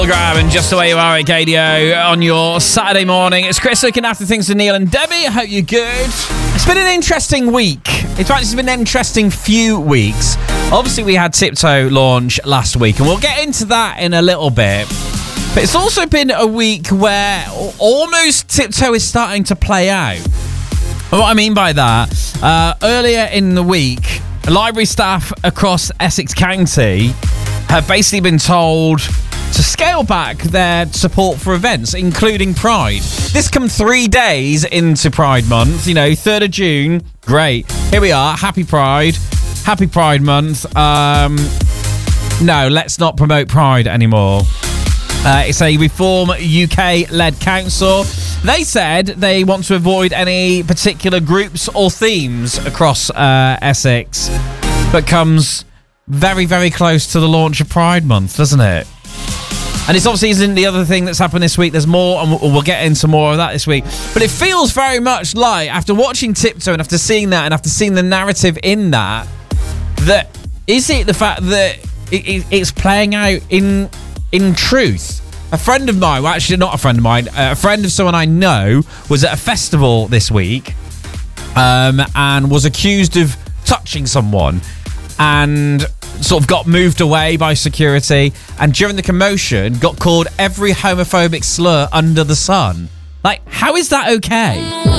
Grab and just the way you are at KDO on your Saturday morning. It's Chris looking after things for Neil and Debbie. I hope you're good. It's been an interesting week. In fact, it's been an interesting few weeks. Obviously, we had Tiptoe launch last week, and we'll get into that in a little bit. But it's also been a week where almost Tiptoe is starting to play out. And what I mean by that, earlier in the week, library staff across Essex County have basically been told to scale back their support for events, including Pride. This comes 3 days into Pride Month, 3rd of June. Great. Here we are. Happy Pride. Happy Pride Month. No, let's not promote Pride anymore. It's a Reform UK-led council. They said they want to avoid any particular groups or themes across Essex, but comes very, very close to the launch of Pride Month, doesn't it? And it's obviously isn't the other thing that's happened this week. There's more, and we'll get into more of that this week. But it feels very much like, after watching Tiptoe and after seeing that and after seeing the narrative in that is it the fact that it's playing out in truth? A friend of mine, well, actually not a friend of mine, a friend of someone I know was at a festival this week and was accused of touching someone and sort of got moved away by security, and during the commotion got called every homophobic slur under the sun. Like, how is that okay?